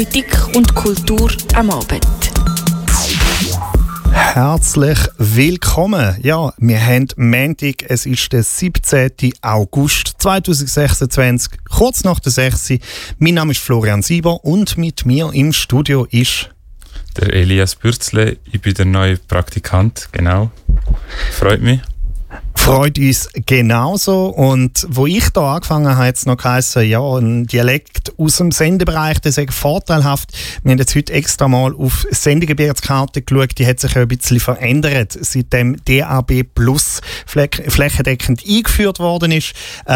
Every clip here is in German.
Politik und Kultur am Abend. Herzlich willkommen. Ja, wir haben Montag, es ist der 17. August 2026, kurz nach der 6. Mein Name ist Florian Sieber und mit mir im Studio ist der Elias Bürzle. Ich bin der neue Praktikant, genau. Freut mich. Freut uns genauso. Und wo ich da angefangen habe, hat es noch geheißen, ja, ein Dialekt aus dem Sendebereich, der sei vorteilhaft. Wir haben jetzt heute extra mal auf Sendegebietskarte geschaut, die hat sich ja ein bisschen verändert, seitdem DAB Plus flächendeckend eingeführt worden ist.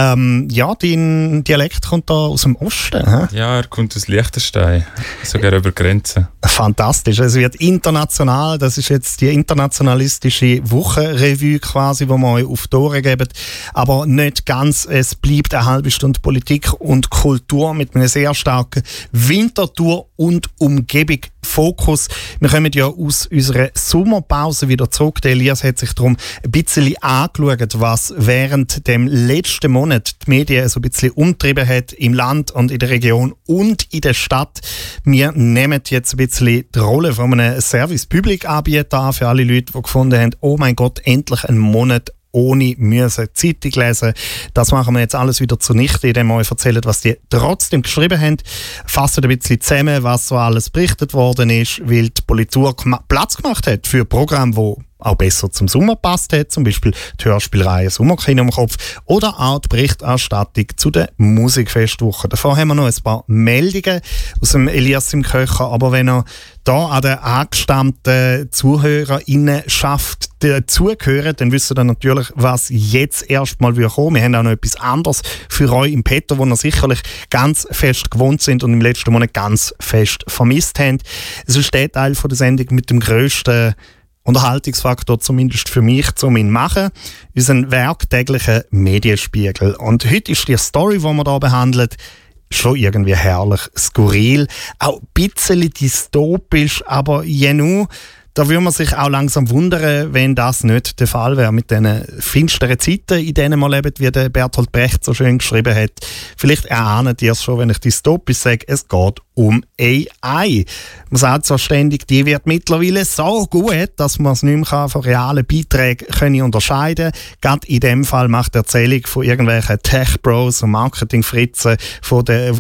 Ja, dein Dialekt kommt da aus dem Osten. He? Ja, er kommt aus Liechtenstein, sogar über Grenzen. Fantastisch. Es wird international, das ist jetzt die internationalistische Wochenrevue quasi, wo wir euch auf die Ohren geben. Aber nicht ganz. Es bleibt eine halbe Stunde Politik und Kultur mit einem sehr starken Winterthur- und Umgebung-Fokus. Wir kommen ja aus unserer Sommerpause wieder zurück. Der Elias hat sich darum ein bisschen angeschaut, was während dem letzten Monat die Medien so ein bisschen umtrieben hat im Land und in der Region und in der Stadt. Wir nehmen jetzt ein bisschen die Rolle von einem Service-Public-Anbieter an für alle Leute, die gefunden haben, oh mein Gott, endlich einen Monat ohne müssen Zeitung lesen. Das machen wir jetzt alles wieder zunichte, indem wir euch erzählen, was die trotzdem geschrieben haben. Fassen ein bisschen zusammen, was so alles berichtet worden ist, weil die Politur Platz gemacht hat für Programme, die auch besser zum Sommer passt hat, zum Beispiel die Hörspielreihe Sommerkino im Kopf oder auch die Berichterstattung zu der Musikfestwoche. Davor haben wir noch ein paar Meldungen aus dem Elias im Köcher, aber wenn er da an den angestammten ZuhörerInnenschaft dazugehört, dann wisst ihr dann natürlich, was jetzt erstmal kommen. Wir haben auch noch etwas anderes für euch im Petto, wo ihr sicherlich ganz fest gewohnt sind und im letzten Monat ganz fest vermisst habt. Es ist der Teil von der Sendung mit dem grössten Unterhaltungsfaktor, zumindest für mich, zum ihn machen, unseren werktäglichen Medienspiegel. Und heute ist die Story, die wir hier behandeln, schon irgendwie herrlich skurril, auch ein bisschen dystopisch, aber genau, da würde man sich auch langsam wundern, wenn das nicht der Fall wäre mit diesen finsteren Zeiten, in denen wir leben, wie der Bertolt Brecht so schön geschrieben hat. Vielleicht erahnt ihr es schon, wenn ich dystopisch sage, es geht um AI. Man sagt so ständig, die wird mittlerweile so gut, dass man es nicht mehr von realen Beiträgen unterscheiden kann. Gerade in dem Fall macht die Erzählung von irgendwelchen Tech-Bros und Marketing-Fritzen von den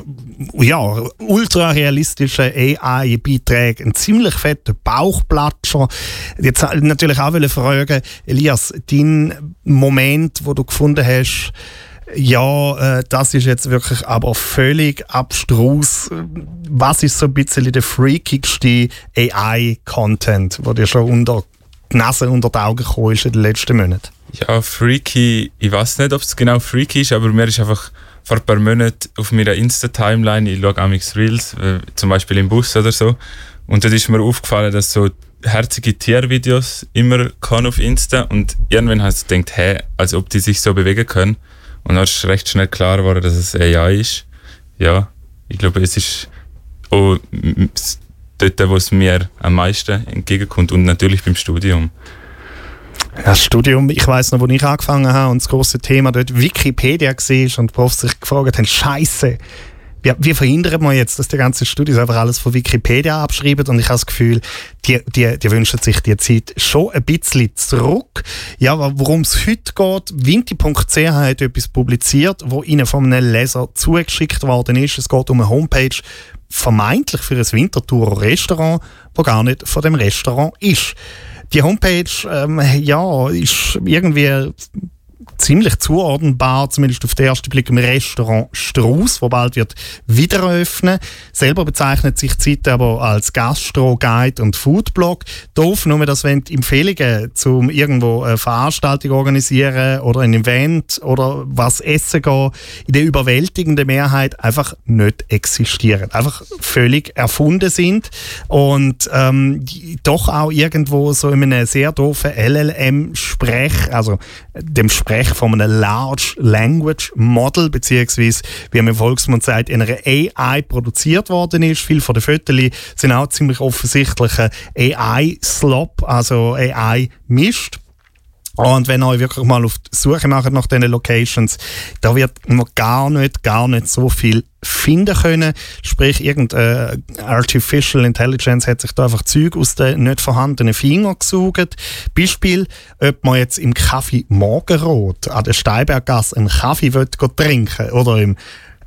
ultra-realistischen AI-Beiträgen einen ziemlich fetten Bauchplatscher. Jetzt natürlich auch fragen, Elias, dein Moment, wo du gefunden hast, ja, das ist jetzt wirklich aber völlig abstrus. Was ist so ein bisschen der freakigste AI-Content, der dir schon unter die Nase, unter die Augen gekommen ist in den letzten Monaten? Ja, freaky, ich weiß nicht, ob es genau freaky ist, aber mir ist einfach vor ein paar Monaten auf meiner Insta-Timeline, ich schaue amigs Reels, zum Beispiel im Bus oder so, und dort ist mir aufgefallen, dass so herzige Tiervideos immer kommen auf Insta und irgendwann habe ich gedacht, hey, als ob die sich so bewegen können. Und dann ist recht schnell klar geworden, dass es AI ist. Ja, ich glaube, es ist auch dort, wo es mir am meisten entgegenkommt und natürlich beim Studium. Das Studium, ich weiss noch, wo ich angefangen habe und das grosse Thema dort Wikipedia war und die Profs sich gefragt haben, Scheiße, wie verhindert man jetzt, dass die ganzen Studis einfach alles von Wikipedia abschreiben? Und ich habe das Gefühl, die wünschen sich die Zeit schon ein bisschen zurück. Ja, worum es heute geht, winti.ch hat etwas publiziert, wo ihnen von einem Leser zugeschickt worden ist. Es geht um eine Homepage, vermeintlich für ein Winterthurer Restaurant, wo gar nicht von dem Restaurant ist. Die Homepage ist irgendwie ziemlich zuordnenbar, zumindest auf den ersten Blick, im Restaurant Strauss, wo bald wird wieder eröffnen. Selber bezeichnet sich die Seite aber als Gastro-Guide und Foodblog. Doof nur, dass wenn die Empfehlungen zum irgendwo eine Veranstaltung organisieren oder ein Event oder was essen gehen, in der überwältigenden Mehrheit einfach nicht existieren. Einfach völlig erfunden sind und doch auch irgendwo so in einem sehr doofen LLM-Sprech, also dem Sprech von einem Large Language Model, beziehungsweise, wie man im Volksmund sagt, in einer AI produziert worden ist. Viele von den Fotos sind auch ziemlich offensichtlich AI-Slop, also AI-Mist. Und wenn ihr wirklich mal auf die Suche macht nach diesen Locations, da wird man gar nicht so viel finden können. Sprich, irgendeine Artificial Intelligence hat sich da einfach Zeug aus den nicht vorhandenen Fingern gesaugt. Beispiel, ob man jetzt im Café Morgenrot an der Steinberggasse einen Kaffee trinken will, oder im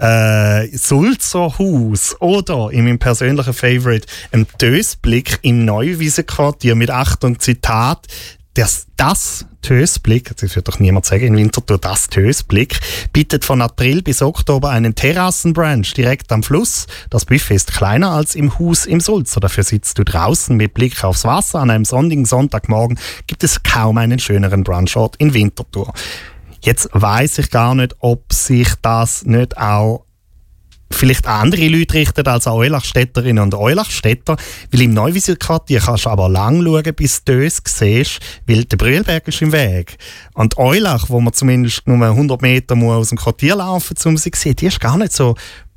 Sulzerhaus oder in meinem persönlichen Favorite im Dösblick im Neuwiesenquartier mit Achtung Zitat, das Tösblick, das wird doch niemand sagen in Winterthur, das Tösblick, bietet von April bis Oktober einen Terrassenbrunch direkt am Fluss. Das Buffet ist kleiner als im Haus im Sulzer. Dafür sitzt du draußen mit Blick aufs Wasser. An einem sonnigen Sonntagmorgen gibt es kaum einen schöneren Brunchort in Winterthur. Jetzt weiss ich gar nicht, ob sich das nicht auch vielleicht an andere Leute richtet als an Eulachstädterinnen und Eulachstädter, weil im Neuwiesenquartier kannst du aber lang schauen, bis du es siehst, weil der Brühlberg ist im Weg. Und Eulach, wo man zumindest nur 100 Meter aus dem Quartier laufen muss, um sie zu sehen, die ist gar nicht so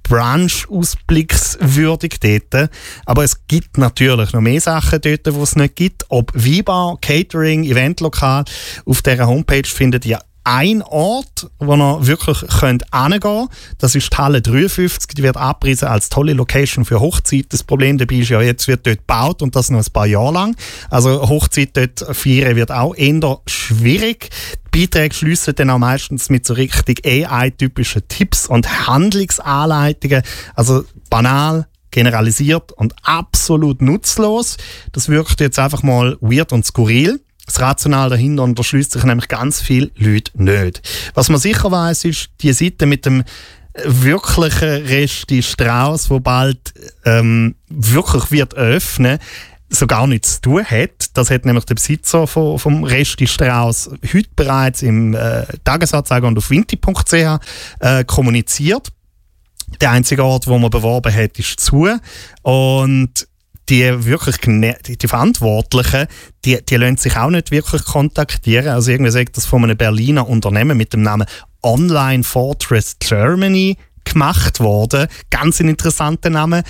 Brunch-ausblickswürdig dort. Aber es gibt natürlich noch mehr Sachen dort, die es nicht gibt. Ob Weinbar, Catering, Eventlokal. Auf dieser Homepage findet ihr ein Ort, wo ihr wirklich hingehen könnt. Das ist die Halle 53. Die wird abgepriesen als tolle Location für Hochzeit. Das Problem dabei ist ja, jetzt wird dort gebaut und das noch ein paar Jahre lang. Also Hochzeit dort feiern wird auch eher schwierig. Die Beiträge schliessen dann auch meistens mit so richtig AI-typischen Tipps und Handlungsanleitungen. Also banal, generalisiert und absolut nutzlos. Das wirkt jetzt einfach mal weird und skurril. Das Rational dahinter unterschließt sich nämlich ganz viele Leute nicht. Was man sicher weiss, ist, die Seite mit dem wirklichen Resti Strauss, wo bald wirklich wird öffnen, so gar nichts zu tun hat. Das hat nämlich der Besitzer vom Resti Strauss heute bereits im Tagesanzeiger und auf winti.ch kommuniziert. Der einzige Ort, wo man beworben hat, ist zu. Und die Verantwortlichen, die lassen sich auch nicht wirklich kontaktieren. Also irgendwie sagt das von einem Berliner Unternehmen mit dem Namen Online Fortress Germany gemacht worden. Ganz ein interessanter Name.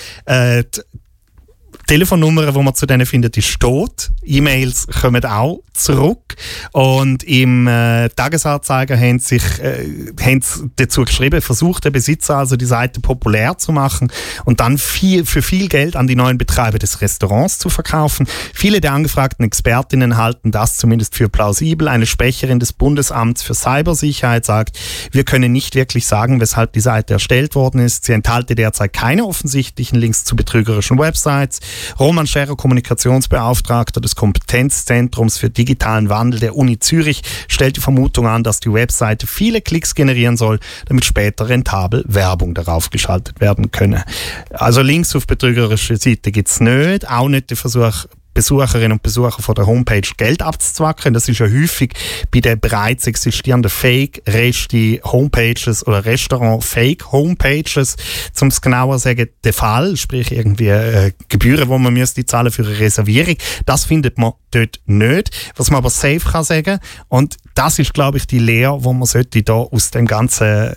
Die Telefonnummer, die man zu denen findet, ist tot. E-Mails kommen auch zurück. Und im Tagesanzeiger haben sie dazu geschrieben, versucht der Besitzer also die Seite populär zu machen und dann für viel Geld an die neuen Betreiber des Restaurants zu verkaufen. Viele der angefragten Expertinnen halten das zumindest für plausibel. Eine Sprecherin des Bundesamts für Cybersicherheit sagt, wir können nicht wirklich sagen, weshalb die Seite erstellt worden ist. Sie enthalte derzeit keine offensichtlichen Links zu betrügerischen Websites. Roman Scherer, Kommunikationsbeauftragter des Kompetenzzentrums für digitalen Wandel der Uni Zürich, stellt die Vermutung an, dass die Webseite viele Klicks generieren soll, damit später rentabel Werbung darauf geschaltet werden könne. Also Links auf betrügerische Seiten gibt es nicht, auch nicht der Versuch, Besucherinnen und Besucher von der Homepage Geld abzuzwacken. Das ist ja häufig bei den bereits existierenden Fake-Resti-Homepages oder Restaurant-Fake-Homepages, um es genauer zu sagen, der Fall, sprich irgendwie Gebühren, die man müsste zahlen für eine Reservierung. Das findet man dort nicht. Was man aber safe kann sagen, und das ist, glaube ich, die Lehre, die man sollte da aus dem ganzen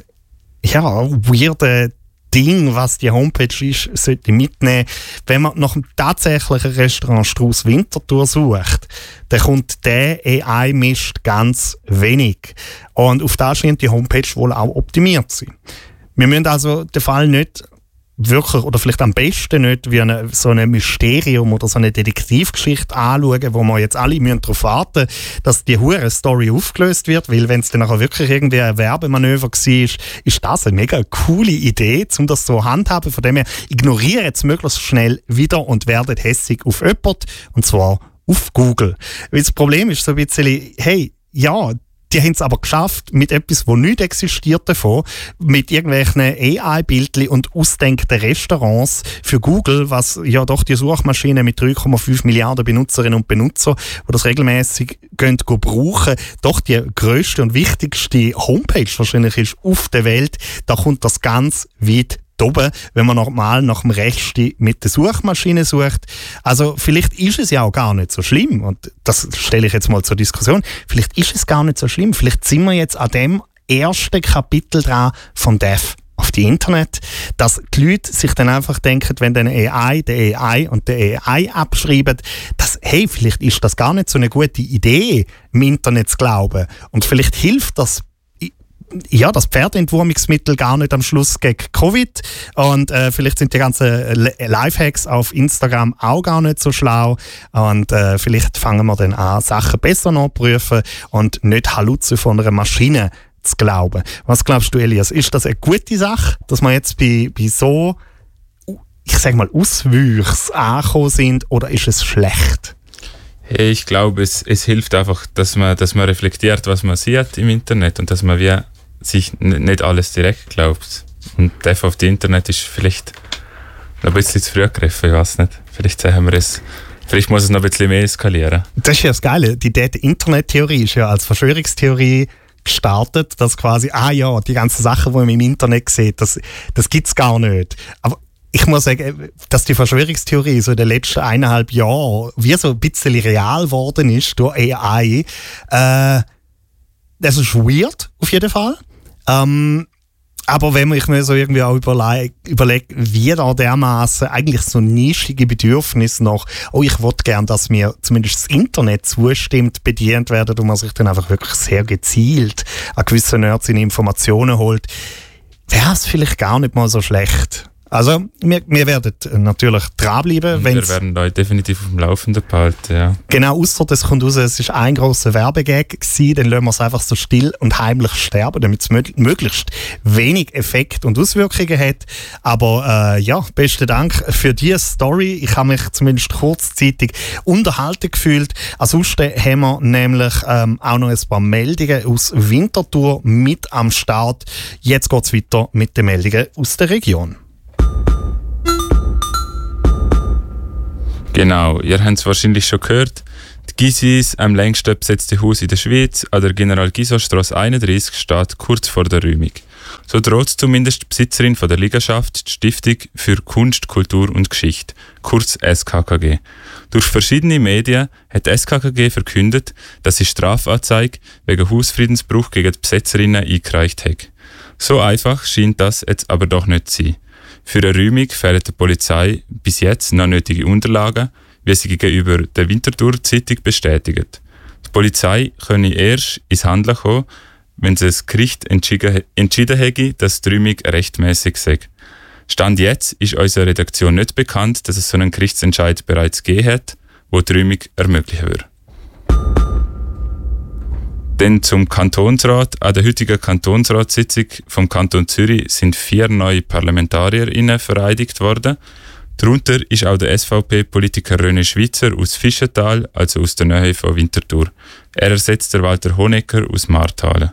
weirden Ding, was die Homepage ist, sollte mitnehmen. Wenn man nach einem tatsächlichen Restaurant Strauss Winterthur sucht, dann kommt der AI-Mist ganz wenig. Und auf das scheint die Homepage wohl auch optimiert zu sein. Wir müssen also den Fall nicht wirklich, oder vielleicht am besten nicht, wie so ein Mysterium oder so eine Detektivgeschichte anschauen, wo wir jetzt alle darauf warten müssen, dass die Hure-Story aufgelöst wird, weil wenn es dann nachher wirklich irgendwie ein Werbemanöver war, ist das eine mega coole Idee, um das so handhaben. Von dem her ignorieren es möglichst schnell wieder und werden hässig auf jemanden, und zwar auf Google. Weil das Problem ist so ein bisschen, hey, ja, die haben es aber geschafft, mit etwas, das nicht existiert davon, mit irgendwelchen AI-Bildchen und ausdenkten Restaurants für Google, was ja doch die Suchmaschine mit 3,5 Milliarden Benutzerinnen und Benutzer, die das regelmäßig brauchen, doch die grösste und wichtigste Homepage wahrscheinlich ist auf der Welt. Da kommt das ganz weit oben, wenn man normal nach dem Resti mit der Suchmaschine sucht. Also vielleicht ist es ja auch gar nicht so schlimm, und das stelle ich jetzt mal zur Diskussion, vielleicht ist es gar nicht so schlimm, vielleicht sind wir jetzt an dem ersten Kapitel dran von Death auf die Internet, dass die Leute sich dann einfach denken, wenn dann der AI und der AI abschreiben, dass, hey, vielleicht ist das gar nicht so eine gute Idee, im Internet zu glauben. Und vielleicht hilft das Pferdeentwurmungsmittel gar nicht am Schluss gegen Covid. Und vielleicht sind die ganzen Lifehacks auf Instagram auch gar nicht so schlau. Und vielleicht fangen wir dann an, Sachen besser nachzuprüfen und nicht Halluze von einer Maschine zu glauben. Was glaubst du, Elias? Ist das eine gute Sache, dass wir jetzt bei so, ich sage mal, Auswüchsen angekommen sind, oder ist es schlecht? Hey, ich glaube, es hilft einfach, dass man reflektiert, was man sieht im Internet und dass man sich nicht alles direkt glaubt. Und der auf die Internet ist vielleicht noch ein bisschen zu früh gegriffen, ich weiß nicht. Vielleicht muss es noch ein bisschen mehr eskalieren. Das ist ja das Geile. Die Internet-Theorie ist ja als Verschwörungstheorie gestartet, dass quasi, die ganzen Sachen, die man im Internet sieht, das gibt es gar nicht. Aber ich muss sagen, dass die Verschwörungstheorie so in den letzten 1,5 Jahren wie so ein bisschen real geworden ist durch AI, das ist weird, auf jeden Fall. Aber wenn ich mir so irgendwie auch überlege, wie da dermaßen eigentlich so nischige Bedürfnisse nach, ich will gerne, dass mir zumindest das Internet zustimmt, bedient werden und man sich dann einfach wirklich sehr gezielt an gewissen Nerds in Informationen holt, wäre es vielleicht gar nicht mal so schlecht. Also, wir werden natürlich dranbleiben. Wir werden euch definitiv auf dem Laufenden behalten, ja. Genau, ausser das kommt raus, es war ein grosser Werbegag gewesen, dann lassen wir es einfach so still und heimlich sterben, damit es möglichst wenig Effekt und Auswirkungen hat. Aber besten Dank für diese Story. Ich habe mich zumindest kurzzeitig unterhalten gefühlt. Ansonsten haben wir nämlich auch noch ein paar Meldungen aus Winterthur mit am Start. Jetzt geht es weiter mit den Meldungen aus der Region. Genau, ihr habt es wahrscheinlich schon gehört. Die Gysis, am längsten besetzte Haus in der Schweiz, an der General-Gyso-Strasse 31, steht kurz vor der Räumung. So droht zumindest die Besitzerin von der Liegenschaft, die Stiftung für Kunst, Kultur und Geschichte, kurz SKKG. Durch verschiedene Medien hat die SKKG verkündet, dass sie Strafanzeige wegen Hausfriedensbruch gegen die Besetzerinnen eingereicht hat. So einfach scheint das jetzt aber doch nicht zu sein. Für eine Räumung fehlen der Polizei bis jetzt noch nötige Unterlagen, wie sie gegenüber der Winterthur Zeitung bestätigt. Die Polizei könne erst ins Handeln kommen, wenn das Gericht entschieden hätte, dass die Räumung rechtmäßig sei. Stand jetzt ist unserer Redaktion nicht bekannt, dass es so einen Gerichtsentscheid bereits gegeben hat, wo die Räumung ermöglichen würde. Dann zum Kantonsrat. An der heutigen Kantonsratssitzung vom Kanton Zürich sind 4 neue ParlamentarierInnen vereidigt worden. Darunter ist auch der SVP-Politiker René Schweizer aus Fischental, also aus der Nähe von Winterthur. Er ersetzt der Walter Honecker aus Marthalen.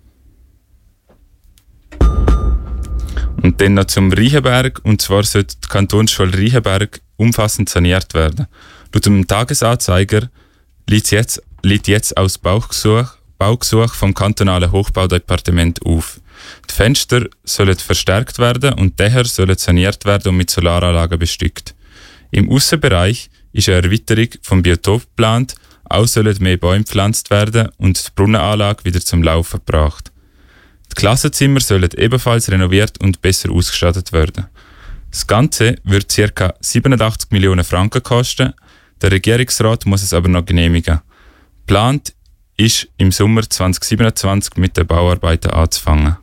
Und dann noch zum Riechenberg. Und zwar sollte die Kantonsschule Riechenberg umfassend saniert werden. Laut dem Tagesanzeiger liegt jetzt aus Baugesuch vom kantonalen Hochbaudepartement auf. Die Fenster sollen verstärkt werden und daher sollen saniert werden und mit Solaranlagen bestückt. Im Aussenbereich ist eine Erweiterung vom Biotop geplant, auch sollen mehr Bäume gepflanzt werden und die Brunnenanlage wieder zum Laufen gebracht. Die Klassenzimmer sollen ebenfalls renoviert und besser ausgestattet werden. Das Ganze wird ca. 87 Millionen Franken kosten, der Regierungsrat muss es aber noch genehmigen. Geplant ist im Sommer 2027 mit den Bauarbeiten anzufangen.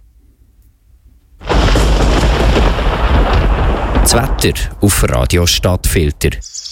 Das Wetter auf Radio Stadtfilter.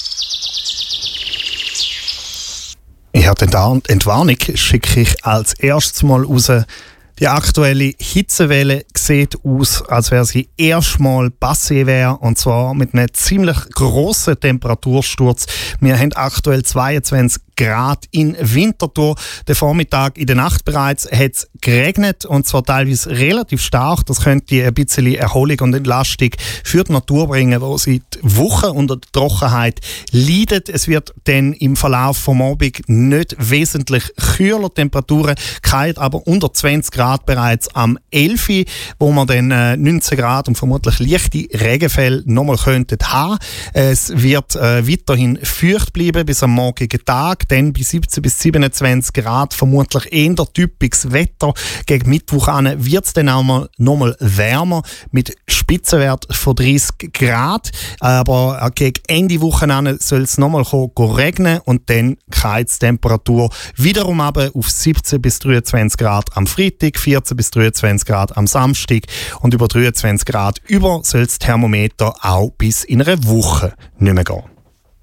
Ja, die Entwarnung schicke ich als erstes mal raus. Die aktuelle Hitzewelle sieht aus, als wäre sie erstmal passé wäre, und zwar mit einem ziemlich grossen Temperatursturz. Wir haben aktuell 22 Grad in Winterthur. Den Vormittag, in der Nacht bereits, hat es geregnet, und zwar teilweise relativ stark. Das könnte ein bisschen Erholung und Entlastung für die Natur bringen, die seit Wochen unter der Trockenheit leidet. Es wird dann im Verlauf vom Abend nicht wesentlich kühler. Temperaturen fallen aber unter 20 Grad bereits am 11., wo man dann 19 Grad und vermutlich leichte Regenfälle nochmal könnten haben. Es wird weiterhin feucht bleiben bis am morgigen Tag. dann bei 17 bis 27 Grad, vermutlich eher typisches Wetter. Gegen Mittwoch wird es dann auch nochmal wärmer mit Spitzenwert von 30 Grad. Aber gegen Ende Woche soll es nochmal regnen und dann geht die Temperatur wiederum auf 17 bis 23 Grad am Freitag, 14 bis 23 Grad am Samstag und über 23 Grad soll das Thermometer auch bis in einer Woche nicht mehr gehen.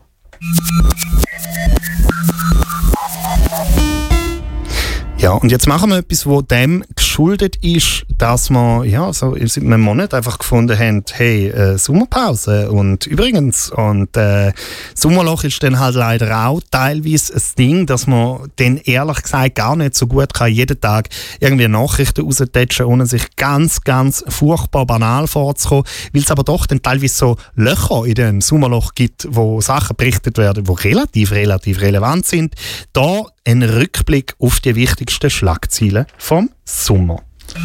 Ja, und jetzt machen wir etwas, das dem geschuldet ist, dass wir so seit einem Monat einfach gefunden haben, hey, Sommerpause und übrigens, Sommerloch ist dann halt leider auch teilweise ein Ding, dass man dann ehrlich gesagt gar nicht so gut kann, jeden Tag irgendwie Nachrichten raustätschen, ohne sich ganz, ganz furchtbar banal vorzukommen, weil es aber doch dann teilweise so Löcher in dem Sommerloch gibt, wo Sachen berichtet werden, die relativ relevant sind. Da ein Rückblick auf die wichtigsten Schlagzeilen vom Sommer.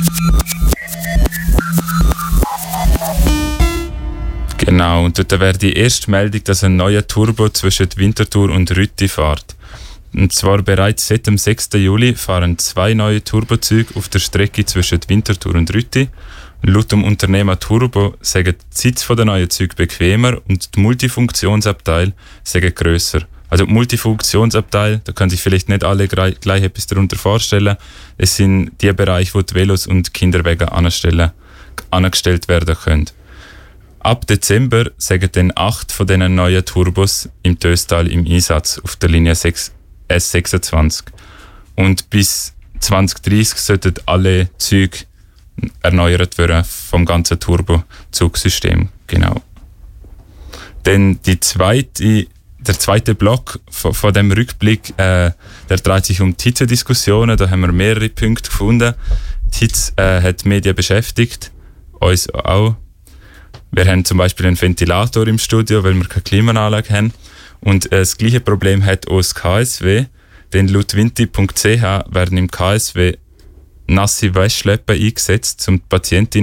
Genau, und dort wäre die erste Meldung, dass ein neuer Turbo zwischen Winterthur und Rütti fährt. Und zwar bereits seit dem 6. Juli fahren 2 neue Turbozüge auf der Strecke zwischen Winterthur und Rütti. Laut dem Unternehmer Turbo sagen die Sitze der neuen Züge bequemer und die Multifunktionsabteile sagen grösser. Also Multifunktionsabteil, da können sich vielleicht nicht alle gleich etwas darunter vorstellen. Es sind die Bereiche, wo die Velos und Kinderwagen angestellt werden können. Ab Dezember sagen dann 8 von diesen neuen Turbos im Töstal im Einsatz auf der Linie S26. Und bis 2030 sollten alle Züge erneuert werden vom ganzen Turbozugsystem. Genau. Dann der zweite Block von dem Rückblick, der dreht sich um die Hitzediskussionen. Da haben wir mehrere Punkte gefunden. Die Hitze hat die Medien beschäftigt, uns auch. Wir haben zum Beispiel einen Ventilator im Studio, weil wir keine Klimaanlage haben. Und das gleiche Problem hat auch das KSW. Denn laut winti.ch werden im KSW nasse Wäschschlepper eingesetzt, um die Patientinnen